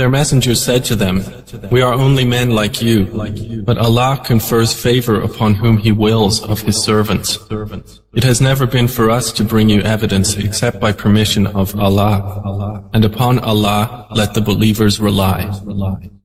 Their messengers said to them, "We are only men like you, but Allah confers favor upon whom He wills of His servants. It has never been for us to bring you evidence except by permission of Allah, and upon Allah let the believers rely."